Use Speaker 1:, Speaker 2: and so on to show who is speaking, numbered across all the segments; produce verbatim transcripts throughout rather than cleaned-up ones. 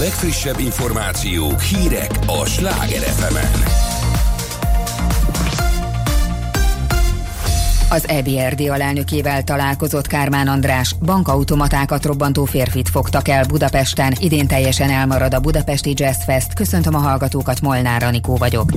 Speaker 1: legfrissebb információk, hírek a Sláger ef emen.
Speaker 2: Az é bé er dé alelnökével találkozott Kármán András. Bankautomatákat robbantó férfit fogtak el Budapesten. Idén teljesen elmarad a budapesti Jazz Fest. Köszöntöm a hallgatókat, Molnár Anikó vagyok.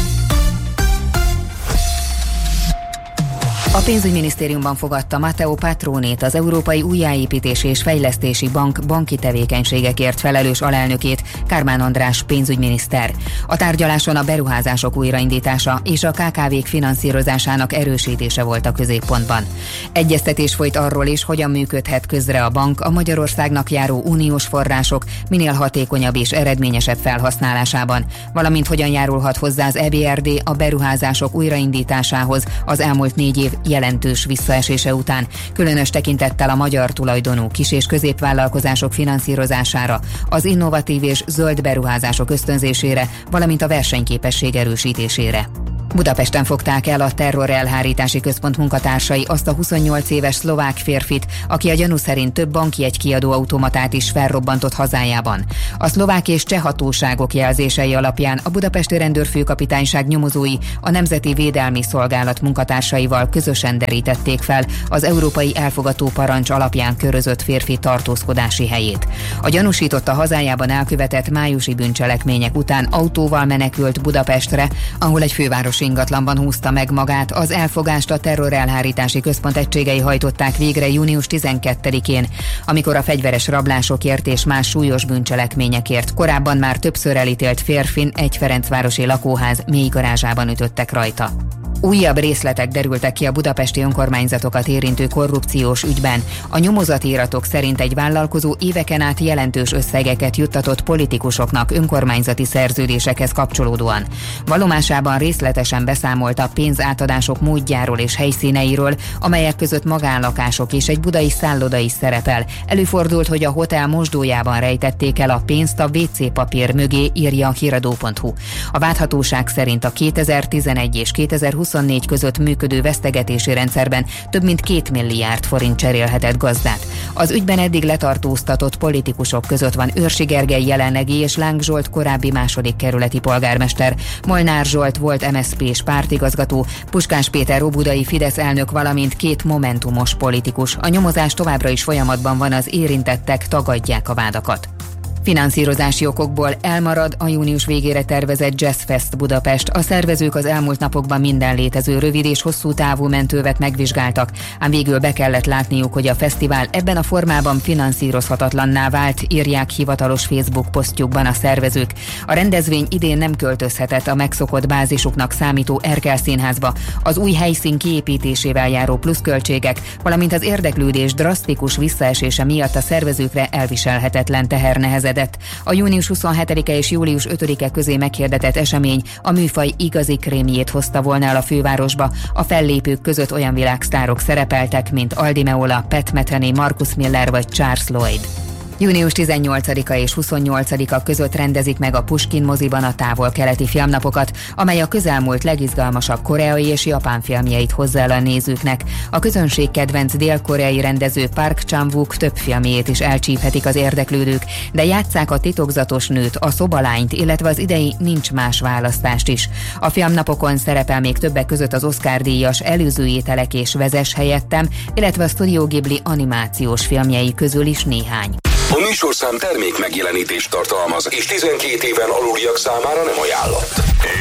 Speaker 2: A pénzügyminisztériumban fogadta Matteo Patronit, az Európai Újjáépítési és Fejlesztési Bank banki tevékenységekért felelős alelnökét, Kármán András pénzügyminiszter. A tárgyaláson a beruházások újraindítása és a ká ká vék finanszírozásának erősítése volt a középpontban. Egyeztetés folyt arról is, hogyan működhet közre a bank a Magyarországnak járó uniós források minél hatékonyabb és eredményesebb felhasználásában, valamint hogyan járulhat hozzá az é bé er dé a beruházások újraindításához az elmúlt négy év jelentős visszaesése után, különös tekintettel a magyar tulajdonú kis- és középvállalkozások finanszírozására, az innovatív és zöld beruházások ösztönzésére, valamint a versenyképesség erősítésére. Budapesten fogták el a Terrorelhárítási Központ munkatársai azt a huszonnyolc éves szlovák férfit, aki a gyanú szerint több bankjegy kiadó automatát is felrobbantott hazájában. A szlovák és cseh hatóságok jelzései alapján a budapesti rendőrfőkapitányság nyomozói a Nemzeti Védelmi Szolgálat munkatársaival közösen derítették fel az európai elfogató parancs alapján körözött férfi tartózkodási helyét. A gyanúsított a hazájában elkövetett májusi bűncselekmények után autóval menekült Budapestre, ahol egy főváros ingatlanban húzta meg magát. Az elfogást a Terrorelhárítási Központ egységei hajtották végre június tizenkettedikén, amikor a fegyveres rablásokért és más súlyos bűncselekményekért korábban már többször elítélt férfin egy ferencvárosi lakóház mély garázsában ütöttek rajta. Újabb részletek derültek ki a budapesti önkormányzatokat érintő korrupciós ügyben. A nyomozati iratok szerint egy vállalkozó éveken át jelentős összegeket juttatott politikusoknak önkormányzati szerződésekhez kapcsolódóan. Valomásában részletesen beszámolt a pénzátadások módjáról és helyszíneiről, amelyek között magánlakások és egy budai szálloda is szerepel. Előfordult, hogy a hotel mosdójában rejtették el a pénzt a vé cé papír mögé, írja a híradó pont hú. A vádhatóság szerint a kétezer-tizenegy és kétezer-huszonnégy között működő vesztegetési rendszerben több mint két milliárd forint cserélhetett gazdát. Az ügyben eddig letartóztatott politikusok között van Őrsi Gergely jelenlegi és Láng Zsolt korábbi második kerületi polgármester, Molnár Zsolt volt em es zé pés pártigazgató, Puskás Péter óbudai Fidesz elnök, valamint két momentumos politikus. A nyomozás továbbra is folyamatban van, az érintettek tagadják a vádakat. Finanszírozási okokból elmarad a június végére tervezett Jazz Fest Budapest. A szervezők az elmúlt napokban minden létező rövid és hosszú távú mentővet megvizsgáltak, ám végül be kellett látniuk, hogy a fesztivál ebben a formában finanszírozhatatlanná vált, írják hivatalos Facebook posztjukban a szervezők. A rendezvény idén nem költözhetett a megszokott bázisuknak számító Erkel Színházba. Az új helyszín kiépítésével járó pluszköltségek, valamint az érdeklődés drasztikus visszaesése miatt a szervezőkre elviselhetetlen teher nehezedett. A június huszonhetedike és július ötödike közé meghirdetett esemény a műfaj igazi krémjét hozta volna el a fővárosba. A fellépők között olyan világsztárok szerepeltek, mint Aldi Meola, Pat Metheny, Marcus Miller vagy Charles Lloyd. június tizennyolcadika és huszonnyolcadika között rendezik meg a Puskin moziban a távol-keleti filmnapokat, amely a közelmúlt legizgalmasabb koreai és japán filmjeit hozza el a nézőknek. A közönség kedvenc dél-koreai rendező Park Chan-wook több filmjét is elcsíphetik az érdeklődők, de játsszák a Titokzatos nőt, a Szobalányt, illetve az idei Nincs más választást is. A filmnapokon szerepel még többek között az Oscar-díjas Előző ételek és Vezess helyettem, illetve a Studio Ghibli animációs filmjei közül is néhány.
Speaker 1: A műsorszám termék megjelenítést tartalmaz, és tizenkét éven aluliak számára nem ajánlott.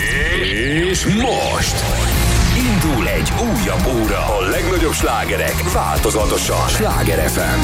Speaker 1: És most indul egy újabb óra. A legnagyobb slágerek változatosan. Sláger ef em.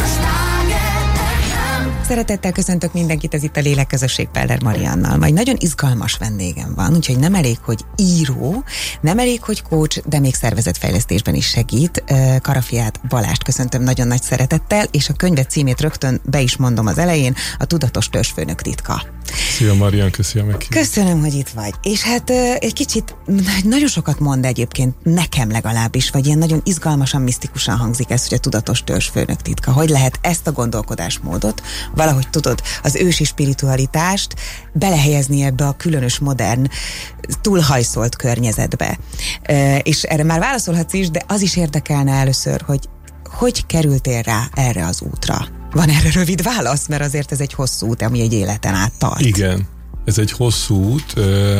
Speaker 3: Szeretettel köszöntök mindenkit, ez itt a Lélekközösség Peller Mariannal. Majd nagyon izgalmas vendégem van, úgyhogy nem elég, hogy író, nem elég, hogy coach, de még szervezetfejlesztésben is segít. Karafiát Balást köszöntöm nagyon nagy szeretettel, és a könyve címét rögtön be is mondom az elején, a Tudatos Törzsfőnök titka.
Speaker 4: Szia Marian, köszönöm meg.
Speaker 3: Köszönöm, hogy itt vagy. És hát egy kicsit, nagyon sokat mond egyébként, nekem legalábbis, vagy ilyen nagyon izgalmasan, misztikusan hangzik ez, hogy a Tudatos Törzsfőnök titka. Hogy lehet ezt a gondolkodásmódot, valahogy tudod, az ősi spiritualitást belehelyezni ebbe a különös, modern, túlhajszolt környezetbe. E, és erre már válaszolhatsz is, de az is érdekelne először, hogy hogy kerültél rá erre az útra? Van erre rövid válasz? Mert azért ez egy hosszú út, ami egy életen át tart.
Speaker 4: Igen, ez egy hosszú út.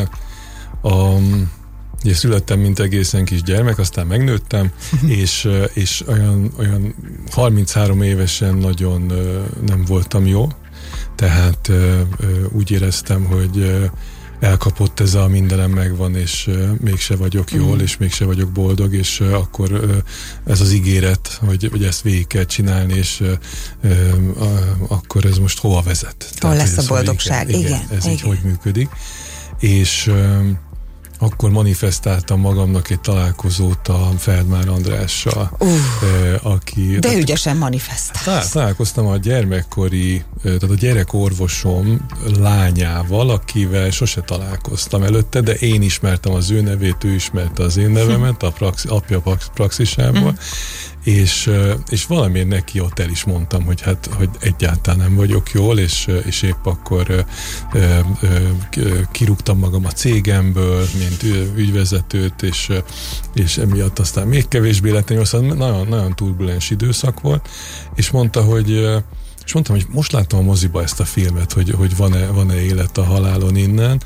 Speaker 4: A, ugye születtem, mint egészen kis gyermek, aztán megnőttem, és, és olyan, olyan harminchárom évesen nagyon nem voltam jó. Tehát úgy éreztem, hogy elkapott ez a mindenem megvan, és uh, mégse vagyok jól, mm. és mégse vagyok boldog, és uh, akkor uh, ez az ígéret, hogy, hogy ezt végig kell csinálni, és uh, uh, akkor ez most hova vezet?
Speaker 3: Hol lesz a boldogság?
Speaker 4: Igen, igen, igen, ez igen. így hogy működik. És uh, akkor manifestáltam magamnak egy találkozót a Feldmár Andrással, uh, aki...
Speaker 3: De ügyesen manifestálsz.
Speaker 4: Találkoztam a gyermekkori, tehát a gyerekorvosom lányával, akivel sose találkoztam előtte, de én ismertem az ő nevét, ő ismerte az én nevemet a praxi, apja praxisából, mm. és, és valamiért neki ott el is mondtam, hogy hát, hogy egyáltalán nem vagyok jól, és, és épp akkor ö, ö, kirúgtam magam a cégemből, mint ügyvezetőt, és, és emiatt aztán még kevésbé lettem, aztán nagyon, nagyon turbulens időszak volt, és mondta, hogy és mondtam, hogy most láttam a moziba ezt a filmet, hogy, hogy van-e, van-e élet a halálon innen,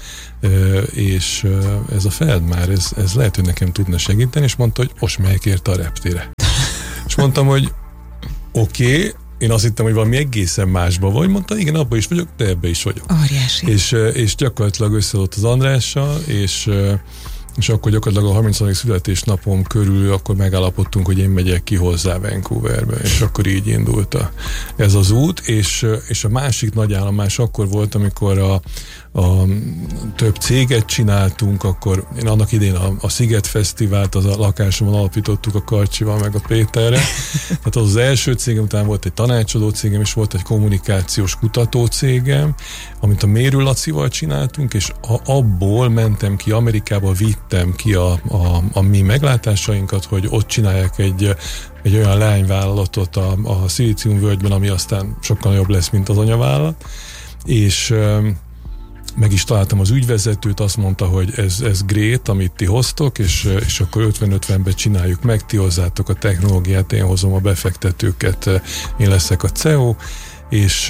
Speaker 4: és ez a Feldmár, ez, ez lehet, hogy nekem tudna segíteni, és mondta, hogy most melyik érte a reptére. És mondtam, hogy oké, okay, én azt hittem, hogy valami egészen másban vagy, mondta, igen, abban is vagyok, de ebben is vagyok.
Speaker 3: Óriási.
Speaker 4: És, és gyakorlatilag összeadott az Andrással, és, és akkor gyakorlatilag a harmincadik születésnapom körül akkor megállapodtunk, hogy én megyek ki hozzá Vancouverbe, és akkor így indult a, ez az út, és, és a másik nagy állomás akkor volt, amikor a, a több céget csináltunk, akkor én annak idén a, a Sziget Fesztivált az a lakásomon alapítottuk a Karcsival meg a Péterre. Tehát az az első cégem, utána volt egy tanácsadó cégem, és volt egy kommunikációs kutató cégem, amit a Mérő Lacival csináltunk, és a, abból mentem ki Amerikába, vittem ki a, a, a mi meglátásainkat, hogy ott csinálják egy, egy olyan leányvállalatot a, a Szilíciumvölgyben, ami aztán sokkal jobb lesz, mint az anyavállalat, és meg is találtam az ügyvezetőt, azt mondta, hogy ez, ez great, amit ti hoztok, és, és akkor ötven-ötvenben csináljuk meg, ti hozzátok a technológiát, én hozom a befektetőket, én leszek a cé e o, és,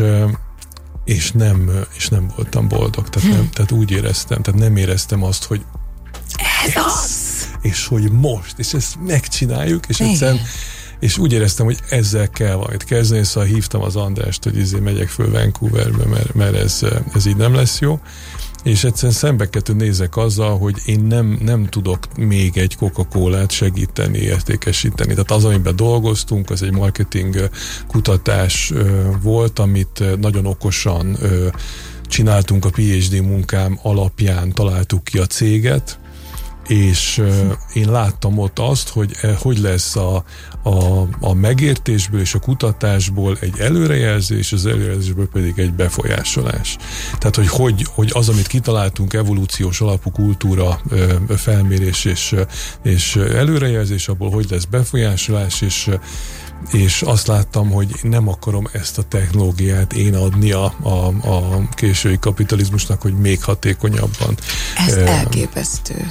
Speaker 4: és, nem, és nem voltam boldog. Tehát, nem, tehát úgy éreztem, tehát nem éreztem azt, hogy
Speaker 3: ez az!
Speaker 4: És hogy most, és ezt megcsináljuk, és egyszerűen és úgy éreztem, hogy ezzel kell valamit kezdeni, szóval hívtam az Andrást, hogy izé megyek föl Vancouverbe, mert, mert ez, ez így nem lesz jó, és egyszerűen szembe kell nézek azzal, hogy én nem, nem tudok még egy Coca-Colát segíteni, értékesíteni. Tehát az, amiben dolgoztunk, az egy marketing kutatás volt, amit nagyon okosan csináltunk a pé há dé munkám alapján, találtuk ki a céget, és uh, én láttam ott azt, hogy uh, hogy lesz a, a, a megértésből és a kutatásból egy előrejelzés, az előrejelzésből pedig egy befolyásolás. Tehát, hogy, hogy, hogy az, amit kitaláltunk, evolúciós alapú kultúra uh, felmérés és, uh, és előrejelzés, abból hogy lesz befolyásolás, és uh, és azt láttam, hogy nem akarom ezt a technológiát én adni a, a, a késői kapitalizmusnak, hogy még hatékonyabban.
Speaker 3: Ez uh, elképesztő.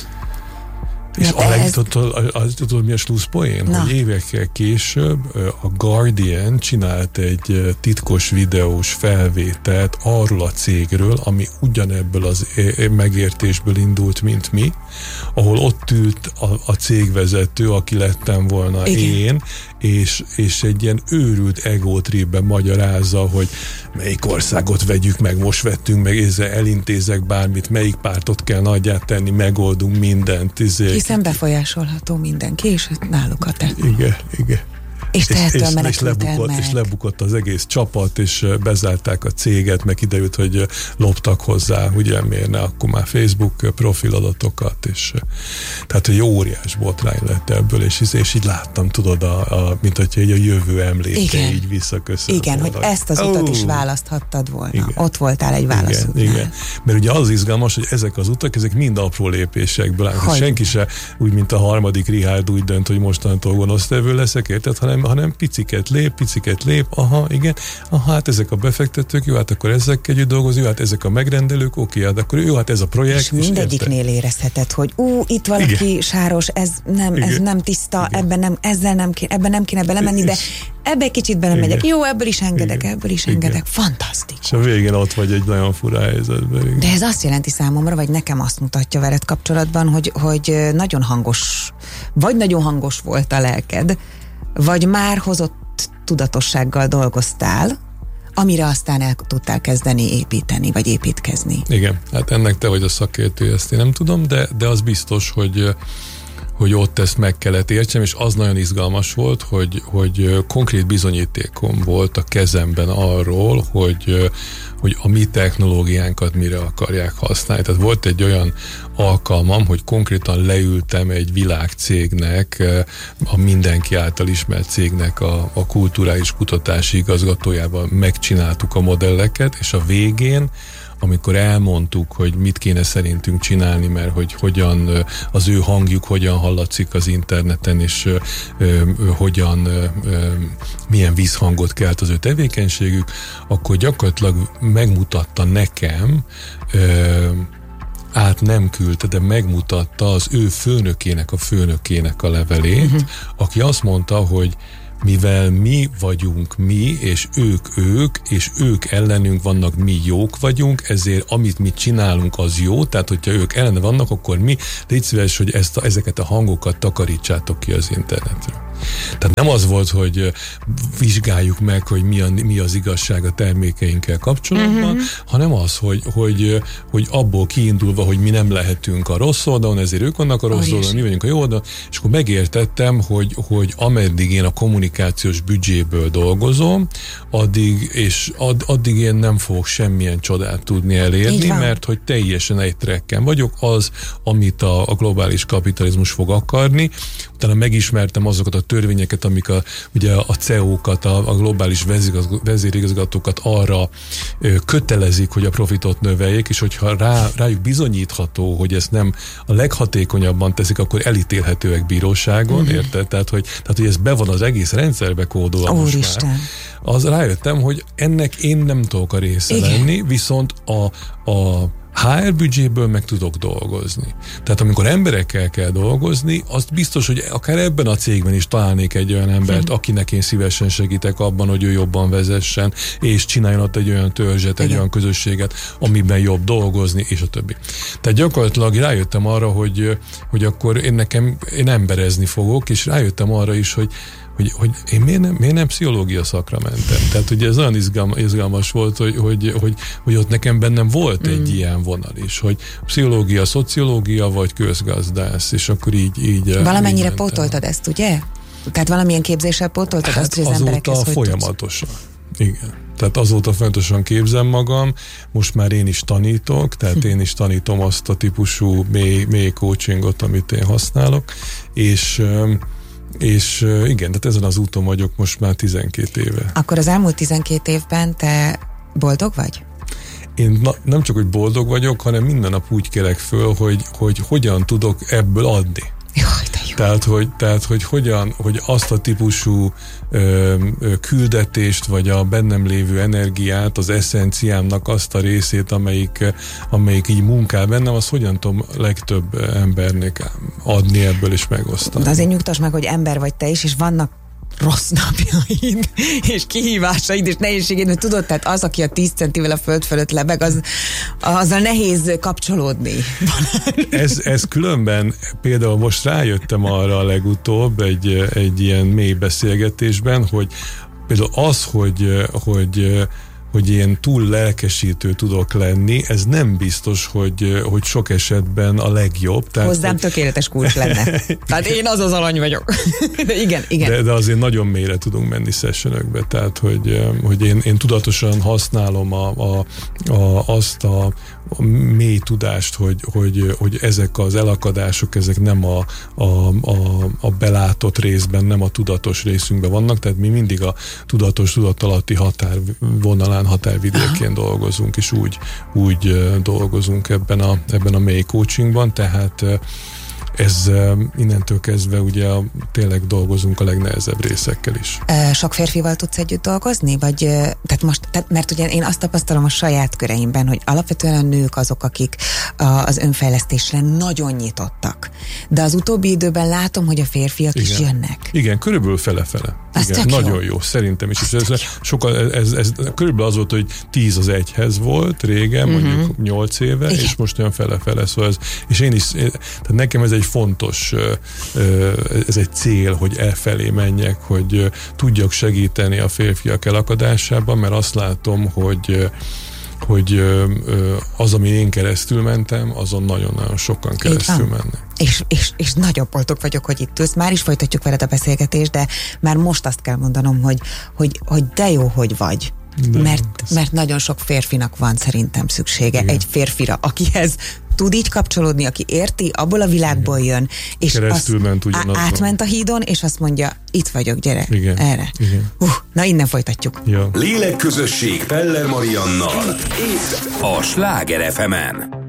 Speaker 4: És a legtudod, tudod, mi a slusszpoén? Hogy évekkel később a Guardian csinált egy titkos videós felvételt arról a cégről, ami ugyanebből az megértésből indult, mint mi, ahol ott ült a, a cégvezető, aki lettem volna igen. én, és, és egy ilyen őrült egotripben magyarázza, hogy melyik országot vegyük meg, most vettünk meg, ezzel elintézek bármit, melyik pártot kell nagyját tenni, megoldunk mindent. Ezért.
Speaker 3: Hiszen befolyásolható mindenki, és náluk a te.
Speaker 4: Igen, igen.
Speaker 3: És, és, és,
Speaker 4: és, lebukott, és lebukott az egész csapat, és bezárták a céget, meg kiderült, hogy loptak hozzá, ugye miért ne, akkor már Facebook profiladatokat, és tehát egy óriás botrány lett ebből, és, és így láttam, tudod, a, a, mint hogyha egy a jövő emléke igen. így visszaköszön.
Speaker 3: Igen, volna. Hogy ezt az utat oh. is választhattad volna. Igen. Ott voltál egy válaszútnál.
Speaker 4: Igen, igen. Mert ugye az izgalmas, hogy ezek az utak, ezek mind apró lépésekből állnak. Senki se úgy, mint a harmadik Richárd úgy dönt, hogy mostantól gonosztevő leszek, érted, hanem hanem piciket lép, piciket lép, aha, igen, aha, hát ezek a befektetők, jó, hát akkor ezek együtt dolgozni, jó, hát ezek a megrendel oké, hát akkor jó, hát ez a projekt.
Speaker 3: És mindegyiknél érezheted, hogy ú, itt valaki igen. sáros, ez nem, ez nem tiszta, igen. ebben nem, ezzel nem kéne, ebben nem kéne belemenni, de ebbe egy kicsit belemegyek. Igen. Jó, ebből is engedek, igen. ebből is engedek. Igen. Fantasztikus.
Speaker 4: És a végén ott vagy egy nagyon fura helyzetben. Igen.
Speaker 3: De ez azt jelenti számomra, vagy nekem azt mutatja veled kapcsolatban, hogy, hogy nagyon hangos, vagy nagyon hangos volt a lelked, vagy már hozott tudatossággal dolgoztál, amire aztán el tudtál kezdeni építeni, vagy építkezni.
Speaker 4: Igen, hát ennek te vagy a szakértő, ezt én nem tudom, de, de az biztos, hogy, hogy ott ezt meg kellett értsem, és az nagyon izgalmas volt, hogy, hogy konkrét bizonyítékom volt a kezemben arról, hogy, hogy a mi technológiánkat mire akarják használni. Tehát volt egy olyan alkalmam, hogy konkrétan leültem egy világcégnek, a mindenki által ismert cégnek a, a kulturális kutatási igazgatójával megcsináltuk a modelleket, és a végén, amikor elmondtuk, hogy mit kéne szerintünk csinálni, mert hogy hogyan az ő hangjuk hogyan hallatszik az interneten, és ö, ö, hogyan, ö, milyen vízhangot kelt az ő tevékenységük, akkor gyakorlatilag megmutatta nekem, ö, át nem küldte, de megmutatta az ő főnökének a főnökének a levelét, uh-huh. aki azt mondta, hogy mivel mi vagyunk mi, és ők ők, és ők ellenünk vannak, mi jók vagyunk, ezért amit mi csinálunk, az jó, tehát hogyha ők ellene vannak, akkor mi, légy szíves, hogy ezt a, ezeket a hangokat takarítsátok ki az internetről. Tehát nem az volt, hogy vizsgáljuk meg, hogy mi, a, mi az igazság a termékeinkkel kapcsolatban, uh-huh. hanem az, hogy, hogy, hogy abból kiindulva, hogy mi nem lehetünk a rossz oldalon, ezért ők vannak a rossz oldalon, mi vagyunk a jó oldalon, és akkor megértettem, hogy, hogy ameddig én a kommunikációs büdzséből dolgozom, addig, és ad, addig én nem fogok semmilyen csodát tudni elérni, mert hogy teljesen egy trekken vagyok, az, amit a, a globális kapitalizmus fog akarni. Utána megismertem azokat a törvényeket, amik a, ugye a cé e ó-kat, a, a globális vezérigazgatókat arra ö, kötelezik, hogy a profitot növeljék, és hogyha rá, rájuk bizonyítható, hogy ezt nem a leghatékonyabban teszik, akkor elítélhetőek bíróságon, mm-hmm. érted? Tehát hogy, tehát, hogy ez be van az egész rendszerbe kódolva most már. Az rájöttem, hogy ennek én nem tudok a része igen. lenni, viszont a, a há er büdzséből meg tudok dolgozni. Tehát amikor emberekkel kell dolgozni, azt biztos, hogy akár ebben a cégben is találnék egy olyan embert, akinek én szívesen segítek abban, hogy ő jobban vezessen, és csináljon ott egy olyan törzset, egy igen. olyan közösséget, amiben jobb dolgozni, és a többi. Tehát gyakorlatilag rájöttem arra, hogy, hogy akkor én nekem, én emberezni fogok, és rájöttem arra is, hogy Hogy, hogy én miért nem, miért nem pszichológia szakra mentem. Tehát ugye ez olyan izgalmas, izgalmas volt, hogy, hogy, hogy, hogy ott nekem bennem volt egy mm. ilyen vonal is, hogy pszichológia, szociológia vagy közgazdász, és akkor így... így
Speaker 3: valamennyire így pótoltad ezt, ugye? Tehát valamilyen képzéssel pótoltad hát azt, hogy az emberekhez hogy
Speaker 4: folyamatosan. Tudsz? Igen. Tehát azóta folyamatosan képzem magam, most már én is tanítok, tehát hm. én is tanítom azt a típusú mély, mély coachingot, amit én használok, és... És igen, tehát ezen az úton vagyok most már tizenkét éve.
Speaker 3: Akkor az elmúlt tizenkét évben te boldog vagy?
Speaker 4: Én na, nem csak, hogy boldog vagyok, hanem minden nap úgy kelek föl, hogy, hogy hogyan tudok ebből adni.
Speaker 3: Jaj, de jó.
Speaker 4: Tehát, hogy, tehát, hogy hogyan, hogy azt a típusú ö, ö, küldetést, vagy a bennem lévő energiát, az eszenciámnak azt a részét, amelyik, amelyik így munkál bennem, azt hogyan tudom legtöbb embernek adni ebből és megosztani.
Speaker 3: De azért nyugtass meg, hogy ember vagy te is, és vannak rossz napjaid, és kihívásaid, és nehézségeid, mert tudod, tehát az, aki a tíz centivel a föld fölött lebeg, az, azzal nehéz kapcsolódni.
Speaker 4: ez, ez különben, például most rájöttem arra a legutóbb egy, egy ilyen mély beszélgetésben, hogy például az, hogy, hogy hogy én túl lelkesítő tudok lenni, ez nem biztos, hogy, hogy sok esetben a legjobb.
Speaker 3: Tehát, hozzám hogy... tökéletes kulcs lenne. Tehát én az az alany vagyok. De igen, igen.
Speaker 4: De, de azért nagyon mélyre tudunk menni sessionökbe, tehát hogy, hogy én, én tudatosan használom a, a, a, azt a, a mély tudást, hogy, hogy, hogy ezek az elakadások, ezek nem a, a, a, a belátott részben, nem a tudatos részünkben vannak, tehát mi mindig a tudatos, tudatalatti határvonalán, határvidékén dolgozunk, és úgy, úgy dolgozunk ebben a, ebben a mély coachingban, tehát ez innentől kezdve ugye a, tényleg dolgozunk a legnehezebb részekkel is.
Speaker 3: Sok férfival tudsz együtt dolgozni? Vagy, tehát most, tehát, mert ugye én azt tapasztalom a saját köreimben, hogy alapvetően a nők azok, akik a, az önfejlesztésre nagyon nyitottak. De az utóbbi időben látom, hogy a férfiak
Speaker 4: Igen.
Speaker 3: is jönnek.
Speaker 4: Igen, körülbelül fele-fele.
Speaker 3: Az
Speaker 4: Igen,
Speaker 3: tök
Speaker 4: nagyon
Speaker 3: jó.
Speaker 4: jó, szerintem is.
Speaker 3: Az
Speaker 4: És ez, sokkal, ez, ez, körülbelül az volt, hogy tíz az egyhez volt régen, uh-huh. mondjuk nyolc éve,
Speaker 3: Igen.
Speaker 4: és most olyan fele-fele. Szóval ez, és én is, tehát nekem ez egy fontos, ez egy cél, hogy elfelé menjek, hogy tudjak segíteni a férfiak elakadásában, mert azt látom, hogy hogy az, ami én keresztül mentem, azon nagyon-nagyon sokan keresztül mennek.
Speaker 3: És, és, és nagyon boldog vagyok, hogy itt ülsz. Már is folytatjuk veled a beszélgetést, de már most azt kell mondanom, hogy, hogy, hogy de jó, hogy vagy.
Speaker 4: De
Speaker 3: mert, mert nagyon sok férfinak van szerintem szüksége Igen. egy férfira, akihez tud így kapcsolódni, aki érti, abból a világból Igen. jön, és
Speaker 4: keresztül ment ugyanazon.
Speaker 3: Átment a hídon, és azt mondja, itt vagyok, gyere,
Speaker 4: Igen.
Speaker 3: erre.
Speaker 4: Igen.
Speaker 3: Uh, na innen folytatjuk.
Speaker 4: Ja.
Speaker 1: Lélekközösség Peller Mariannal itt a Sláger ef emen.